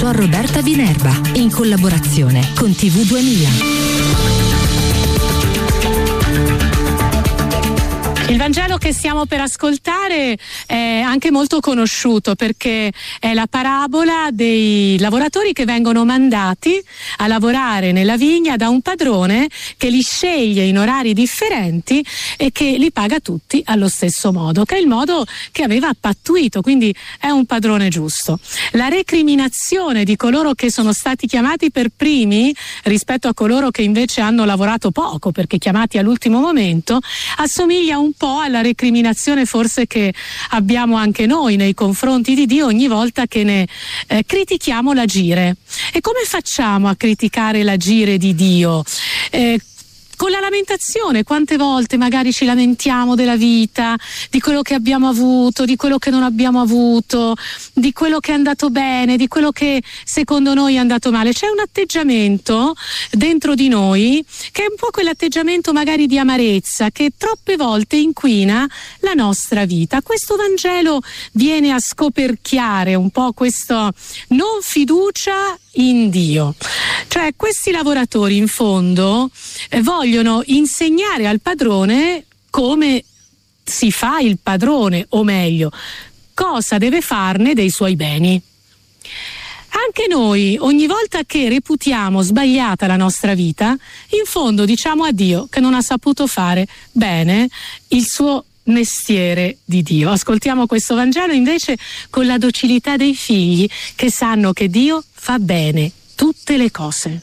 Dottor Roberta Vinerba, in collaborazione con TV 2000. Il Vangelo che stiamo per ascoltare è anche molto conosciuto perché è la parabola dei lavoratori che vengono mandati a lavorare nella vigna da un padrone che li sceglie in orari differenti e che li paga tutti allo stesso modo, che è il modo che aveva pattuito, quindi è un padrone giusto. La recriminazione di coloro che sono stati chiamati per primi rispetto a coloro che invece hanno lavorato poco perché chiamati all'ultimo momento assomiglia un po' alla recriminazione forse che abbiamo anche noi nei confronti di Dio ogni volta che ne critichiamo l'agire. E come facciamo a criticare l'agire di Dio? Con la lamentazione, quante volte magari ci lamentiamo della vita, di quello che abbiamo avuto, di quello che non abbiamo avuto, di quello che è andato bene, di quello che secondo noi è andato male. C'è un atteggiamento dentro di noi che è un po' quell'atteggiamento magari di amarezza che troppe volte inquina la nostra vita. Questo Vangelo viene a scoperchiare un po' questo non fiducia in Dio. Cioè questi lavoratori in fondo vogliono insegnare al padrone come si fa il padrone, o meglio, cosa deve farne dei suoi beni. Anche noi, ogni volta che reputiamo sbagliata la nostra vita, in fondo diciamo a Dio che non ha saputo fare bene il suo mestiere di Dio. Ascoltiamo questo Vangelo invece con la docilità dei figli che sanno che Dio fa bene tutte le cose.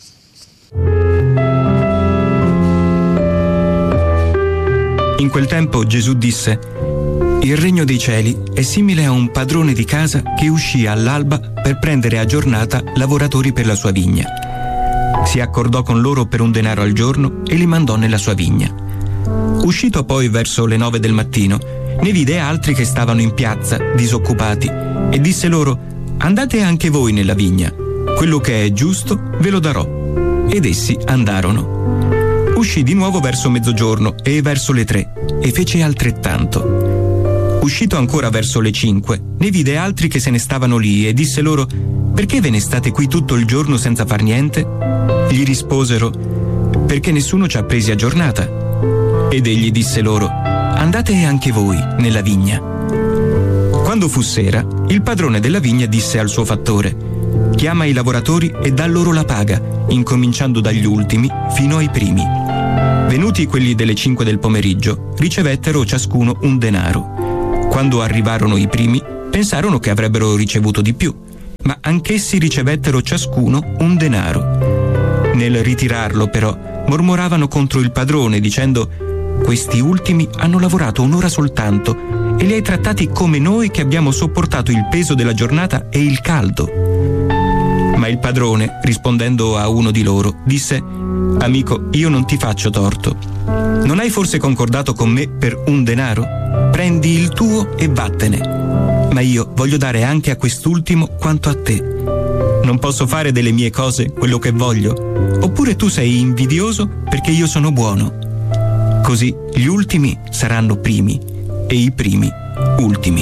In quel tempo Gesù disse: il regno dei cieli è simile a un padrone di casa che uscì all'alba per prendere a giornata lavoratori per la sua vigna. Si accordò con loro per un denaro al giorno e li mandò nella sua vigna. Uscito poi verso le 9 del mattino, ne vide altri che stavano in piazza, disoccupati, e disse loro: andate anche voi nella vigna, quello che è giusto ve lo darò. Ed essi andarono. Uscì di nuovo verso mezzogiorno e verso le 3, e fece altrettanto. Uscito ancora verso le 5, ne vide altri che se ne stavano lì, e disse loro: perché ve ne state qui tutto il giorno senza far niente? Gli risposero: perché nessuno ci ha presi a giornata. Ed egli disse loro: andate anche voi nella vigna. Quando fu sera, il padrone della vigna disse al suo fattore: chiama i lavoratori e dà loro la paga, incominciando dagli ultimi fino ai primi. Venuti quelli delle 5 del pomeriggio, ricevettero ciascuno un denaro. Quando arrivarono i primi, pensarono che avrebbero ricevuto di più, ma anch'essi ricevettero ciascuno un denaro. Nel ritirarlo, però, mormoravano contro il padrone, dicendo: questi ultimi hanno lavorato un'ora soltanto e li hai trattati come noi che abbiamo sopportato il peso della giornata e il caldo. Ma il padrone, rispondendo a uno di loro, disse: amico, io non ti faccio torto. Non hai forse concordato con me per un denaro? Prendi il tuo e vattene. Ma io voglio dare anche a quest'ultimo quanto a te. Non posso fare delle mie cose quello che voglio? Oppure tu sei invidioso perché io sono buono? Così gli ultimi saranno primi e i primi ultimi.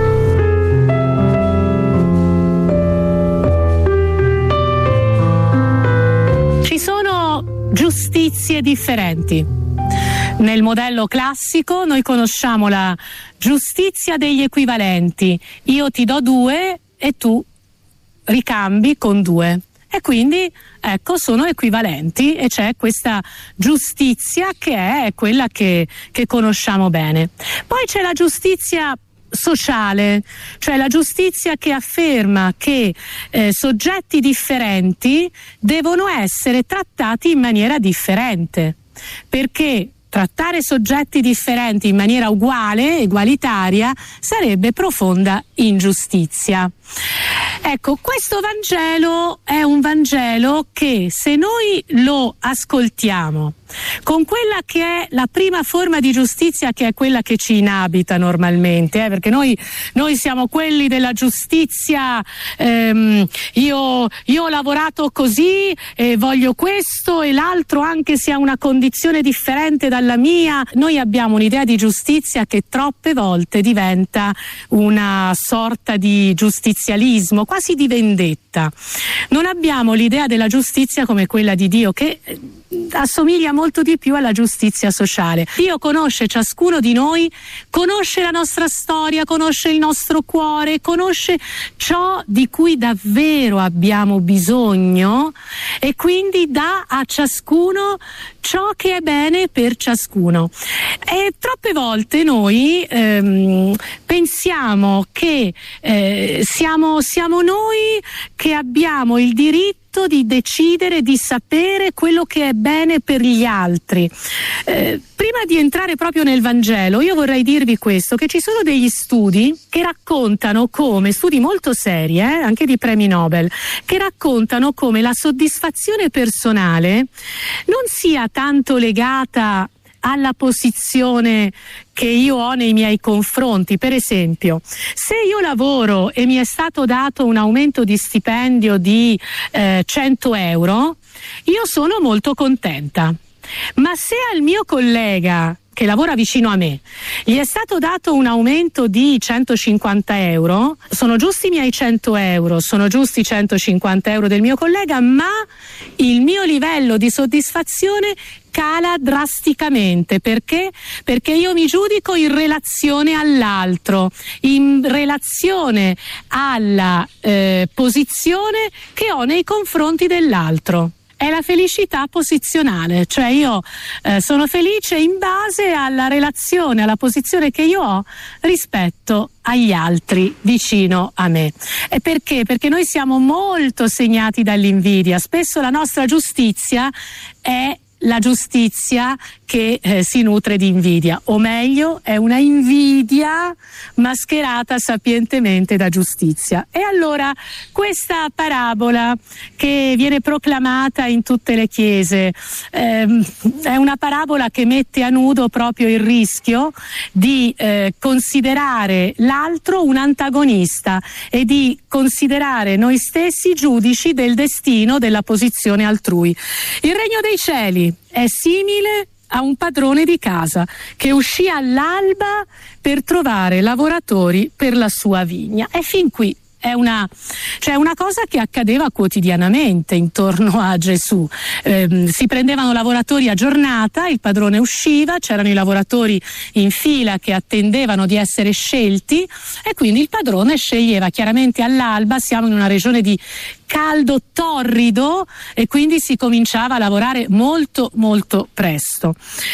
Ci sono giustizie differenti. Nel modello classico noi conosciamo la giustizia degli equivalenti. Io ti do 2 e tu ricambi con 2. E quindi, ecco, sono equivalenti e c'è questa giustizia che è quella che conosciamo bene. Poi c'è la giustizia sociale, cioè la giustizia che afferma che soggetti differenti devono essere trattati in maniera differente, perché trattare soggetti differenti in maniera uguale, egualitaria, sarebbe profonda ingiustizia. Ecco, questo Vangelo è un Vangelo che, se noi lo ascoltiamo con quella che è la prima forma di giustizia, che è quella che ci inabita normalmente, perché noi siamo quelli della giustizia, io ho lavorato così e voglio questo e l'altro, anche se ha una condizione differente dalla mia. Noi abbiamo un'idea di giustizia che troppe volte diventa una sorta di giustizia giustizialismo, quasi di vendetta. Non abbiamo l'idea della giustizia come quella di Dio, che assomiglia molto di più alla giustizia sociale. Dio conosce ciascuno di noi, conosce la nostra storia, conosce il nostro cuore, conosce ciò di cui davvero abbiamo bisogno e quindi dà a ciascuno ciò che è bene per ciascuno. E troppe volte noi pensiamo che siamo noi che abbiamo il diritto di decidere, di sapere quello che è bene per gli altri. Prima di entrare proprio nel Vangelo, io vorrei dirvi questo, che ci sono degli studi che raccontano come, studi molto seri, anche di premi Nobel, che raccontano come la soddisfazione personale non sia tanto legata alla posizione che io ho nei miei confronti. Per esempio, se io lavoro e mi è stato dato un aumento di stipendio di 100 euro, io sono molto contenta. Ma se al mio collega che lavora vicino a me gli è stato dato un aumento di 150 euro, sono giusti i miei 100 euro, sono giusti i 150 euro del mio collega, ma il mio livello di soddisfazione cala drasticamente. Perché? Perché io mi giudico in relazione all'altro, in relazione alla posizione che ho nei confronti dell'altro. È la felicità posizionale, cioè io sono felice in base alla relazione, alla posizione che io ho rispetto agli altri vicino a me. E perché? Perché noi siamo molto segnati dall'invidia. Spesso la nostra giustizia è la giustizia che si nutre di invidia, o meglio è una invidia mascherata sapientemente da giustizia. E allora questa parabola che viene proclamata in tutte le chiese è una parabola che mette a nudo proprio il rischio di considerare l'altro un antagonista e di considerare noi stessi giudici del destino, della posizione altrui. Il regno dei cieli è simile a un padrone di casa che uscì all'alba per trovare lavoratori per la sua vigna. E fin qui è una cosa che accadeva quotidianamente intorno a Gesù. Si prendevano lavoratori a giornata, il padrone usciva, c'erano i lavoratori in fila che attendevano di essere scelti e quindi il padrone sceglieva chiaramente all'alba. Siamo in una regione di caldo torrido e quindi si cominciava a lavorare molto molto presto.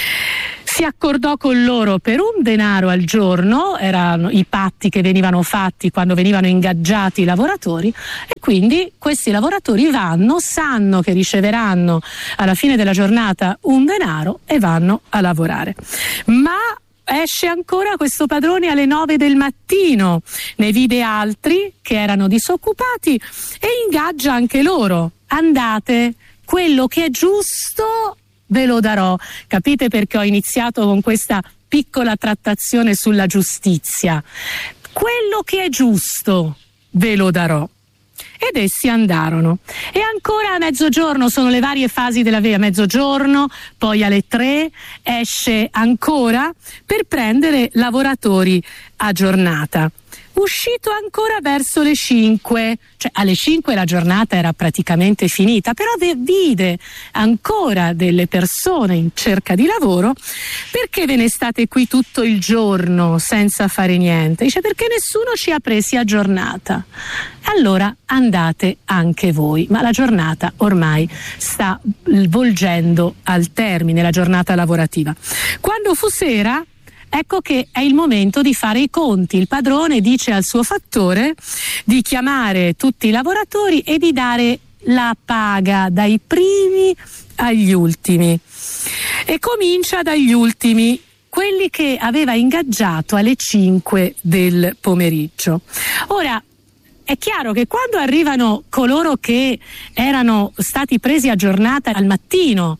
Si accordò con loro per 1 denaro al giorno, erano i patti che venivano fatti quando venivano ingaggiati i lavoratori, e quindi questi lavoratori sanno che riceveranno alla fine della giornata 1 denaro e vanno a lavorare. Ma esce ancora questo padrone alle 9 del mattino, ne vide altri che erano disoccupati e ingaggia anche loro. Andate, quello che è giusto ve lo darò. Capite perché ho iniziato con questa piccola trattazione sulla giustizia? Quello che è giusto ve lo darò. Ed essi andarono. E ancora a mezzogiorno, sono le varie fasi della via, a mezzogiorno, poi alle 3 esce ancora per prendere lavoratori a giornata. Uscito ancora verso le 5, cioè alle 5 la giornata era praticamente finita, però vide ancora delle persone in cerca di lavoro. Perché ve ne state qui tutto il giorno senza fare niente? Dice: perché nessuno ci ha presi a giornata. Allora andate anche voi. Ma la giornata ormai sta volgendo al termine, la giornata lavorativa. Quando fu sera, ecco che è il momento di fare i conti. Il padrone dice al suo fattore di chiamare tutti i lavoratori e di dare la paga dai primi agli ultimi. E comincia dagli ultimi, quelli che aveva ingaggiato alle 5 del pomeriggio. Ora, è chiaro che quando arrivano coloro che erano stati presi a giornata al mattino,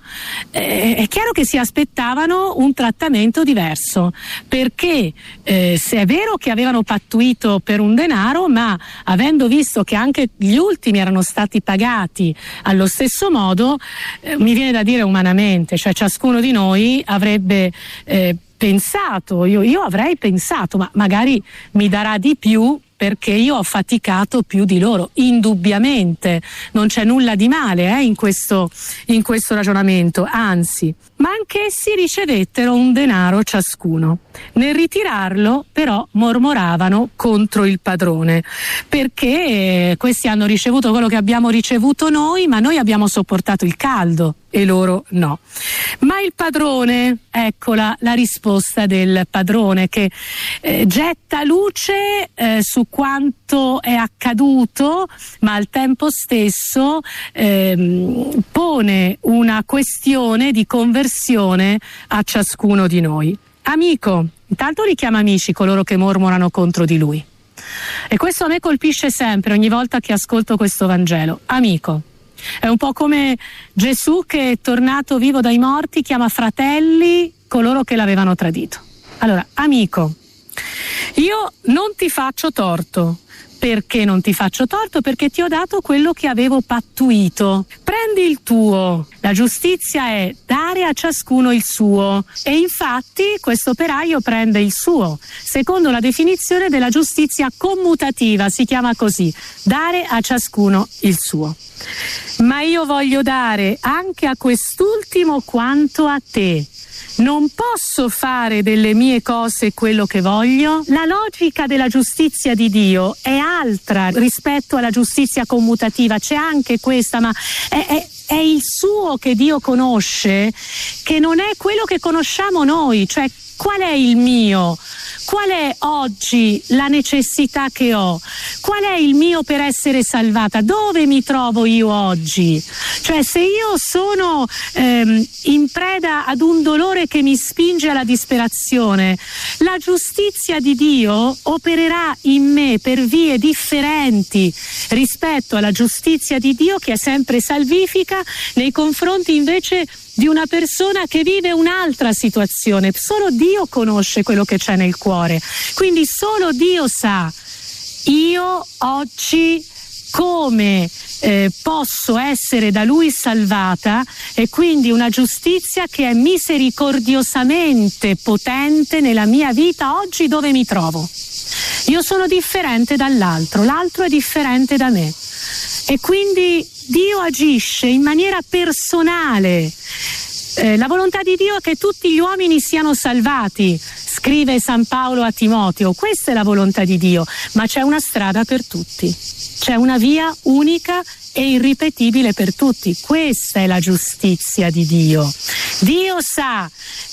è chiaro che si aspettavano un trattamento diverso, perché se è vero che avevano pattuito per 1 denaro, ma avendo visto che anche gli ultimi erano stati pagati allo stesso modo, mi viene da dire umanamente, cioè ciascuno di noi avrebbe pensato, io avrei pensato, ma magari mi darà di più perché io ho faticato più di loro, indubbiamente, non c'è nulla di male in questo ragionamento, anzi, ma anch'essi ricevettero un denaro ciascuno. Nel ritirarlo però mormoravano contro il padrone, perché questi hanno ricevuto quello che abbiamo ricevuto noi, ma noi abbiamo sopportato il caldo e loro no. Ma il padrone, eccola la risposta del padrone, che getta luce su quanto è accaduto, ma al tempo stesso pone una questione di conversione a ciascuno di noi. Amico, intanto richiama amici coloro che mormorano contro di lui, e questo a me colpisce sempre ogni volta che ascolto questo Vangelo. Amico. È un po' come Gesù che, tornato vivo dai morti, chiama fratelli coloro che l'avevano tradito. Allora, amico, io non ti faccio torto. Perché non ti faccio torto? Perché ti ho dato quello che avevo pattuito. Prendi il tuo. La giustizia è dare a ciascuno il suo, e infatti questo operaio prende il suo, secondo la definizione della giustizia commutativa, si chiama così, dare a ciascuno il suo. Ma io voglio dare anche a quest'ultimo quanto a te. Non posso fare delle mie cose quello che voglio? La logica della giustizia di Dio è altra rispetto alla giustizia commutativa, c'è anche questa, ma è il suo che Dio conosce, che non è quello che conosciamo noi, cioè qual è il mio? Qual è oggi la necessità che ho? Qual è il mio per essere salvata? Dove mi trovo io oggi? Cioè, se io sono in preda ad un dolore che mi spinge alla disperazione, la giustizia di Dio opererà in me per vie differenti rispetto alla giustizia di Dio, che è sempre salvifica nei confronti invece di una persona che vive un'altra situazione. Solo Dio conosce quello che c'è nel cuore, quindi solo Dio sa io oggi come posso essere da Lui salvata, e quindi una giustizia che è misericordiosamente potente nella mia vita oggi dove mi trovo. Io sono differente dall'altro, l'altro è differente da me, e quindi Dio agisce in maniera personale. La volontà di Dio è che tutti gli uomini siano salvati, scrive San Paolo a Timoteo, questa è la volontà di Dio, ma c'è una strada per tutti, c'è una via unica e irripetibile per tutti, questa è la giustizia di Dio. Dio sa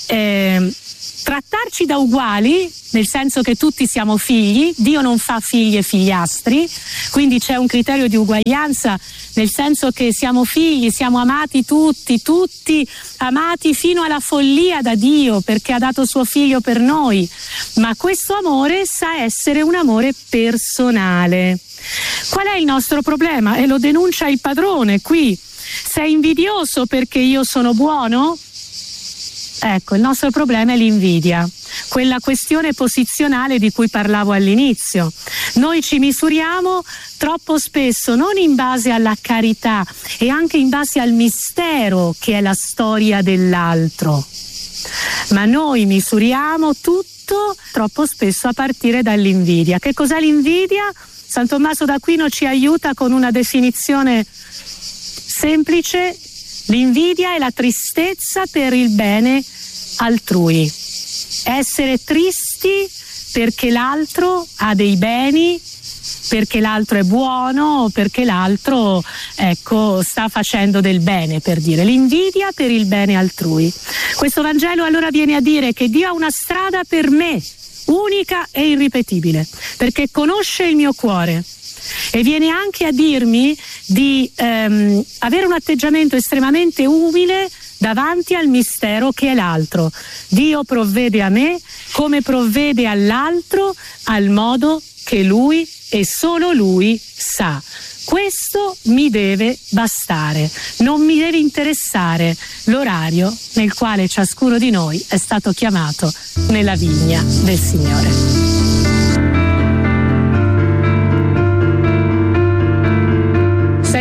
trattarci da uguali, nel senso che tutti siamo figli, Dio non fa figli e figliastri, quindi c'è un criterio di uguaglianza, nel senso che siamo figli, siamo amati tutti amati fino alla follia da Dio, perché ha dato suo figlio per noi, ma questo amore sa essere un amore personale. Qual è il nostro problema? E lo denuncia il padrone qui. Sei invidioso perché io sono buono? Ecco, il nostro problema è l'invidia, quella questione posizionale di cui parlavo all'inizio. Noi ci misuriamo troppo spesso non in base alla carità e anche in base al mistero che è la storia dell'altro, ma noi misuriamo tutto troppo spesso a partire dall'invidia. Che cos'è l'invidia? San Tommaso d'Aquino ci aiuta con una definizione semplice. L'invidia è la tristezza per il bene altrui, essere tristi perché l'altro ha dei beni, perché l'altro è buono, perché l'altro sta facendo del bene, per dire, l'invidia per il bene altrui. Questo Vangelo allora viene a dire che Dio ha una strada per me, unica e irripetibile, perché conosce il mio cuore. E viene anche a dirmi di avere un atteggiamento estremamente umile davanti al mistero che è l'altro. Dio provvede a me come provvede all'altro, al modo che Lui e solo Lui sa. Questo mi deve bastare, non mi deve interessare l'orario nel quale ciascuno di noi è stato chiamato nella vigna del Signore.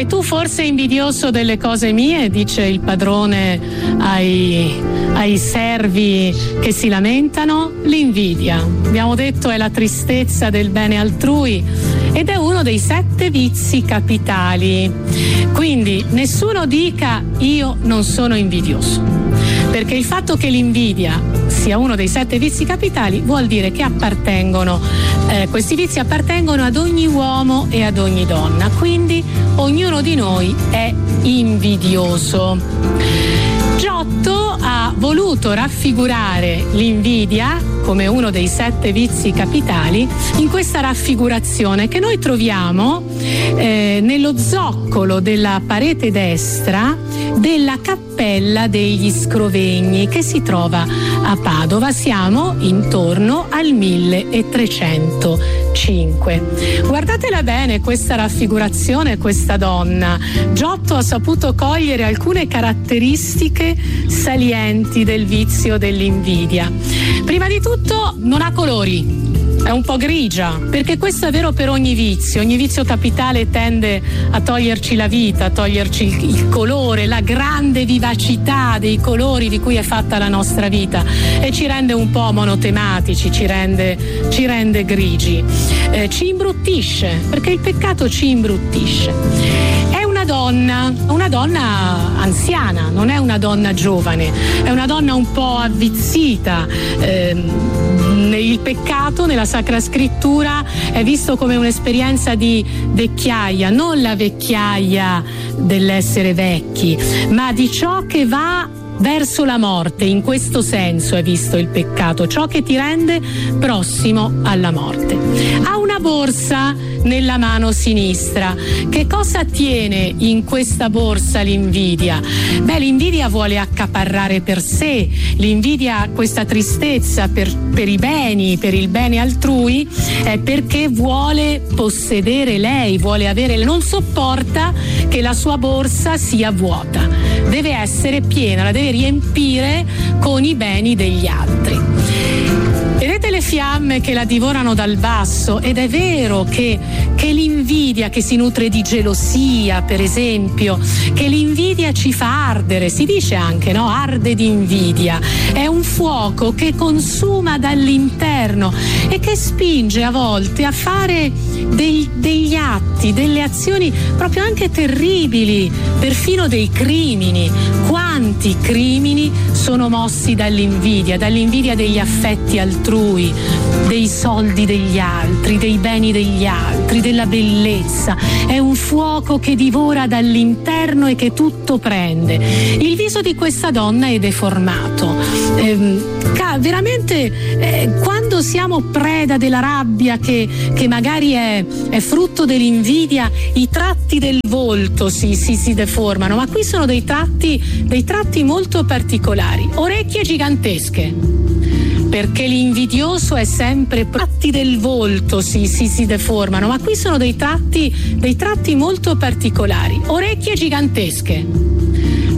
Sei tu forse invidioso delle cose mie, dice il padrone ai servi che si lamentano. L'invidia, abbiamo detto, è la tristezza del bene altrui ed è uno dei 7 vizi capitali. Quindi nessuno dica io non sono invidioso, perché il fatto che l'invidia sia uno dei 7 vizi capitali vuol dire che questi vizi appartengono ad ogni uomo e ad ogni donna, quindi ognuno di noi è invidioso. Giotto ha voluto raffigurare l'invidia come uno dei 7 vizi capitali in questa raffigurazione che noi troviamo nello zoccolo della parete destra della Cappella degli Scrovegni, che si trova a Padova. Siamo intorno al 1305. Guardatela bene questa raffigurazione, questa donna. Giotto ha saputo cogliere alcune caratteristiche salienti del vizio dell'invidia. Prima di tutto non ha colori, è un po' grigia, perché questo è vero per ogni vizio capitale tende a toglierci la vita, a toglierci il colore, la grande vivacità dei colori di cui è fatta la nostra vita e ci rende un po' monotematici, ci rende grigi, ci imbruttisce, perché il peccato ci imbruttisce. È una donna anziana, non è una donna giovane, è una donna un po' avvizzita. Il peccato nella Sacra Scrittura è visto come un'esperienza di vecchiaia, non la vecchiaia dell'essere vecchi, ma di ciò che va verso la morte. In questo senso è visto il peccato, ciò che ti rende prossimo alla morte. Ha una borsa nella mano sinistra. Che cosa tiene in questa borsa l'invidia? L'invidia vuole accaparrare per sé, l'invidia, questa tristezza per i beni, per il bene altrui, è perché vuole possedere lei, vuole avere, non sopporta che la sua borsa sia vuota, deve essere piena, la deve riempire con i beni degli altri. Vedete le fiamme che la divorano dal basso, ed è vero che l'invidia, che si nutre di gelosia, per esempio, che l'invidia ci fa ardere, si dice anche, no? Arde di invidia. È un fuoco che consuma dall'interno e che spinge a volte a fare degli atti, delle azioni proprio anche terribili, perfino dei crimini. Quanti crimini sono mossi dall'invidia degli affetti altrui, dei soldi degli altri, dei beni degli altri, della bellezza. È un fuoco che divora dall'interno e che tutto prende. Il viso di questa donna è deformato. Veramente quando siamo preda della rabbia che magari è frutto dell'invidia, i tratti del volto si deformano, ma qui sono dei tratti molto particolari. Orecchie gigantesche, perché l'invidioso è sempre tratti del volto si deformano, ma qui sono dei tratti molto particolari. Orecchie gigantesche,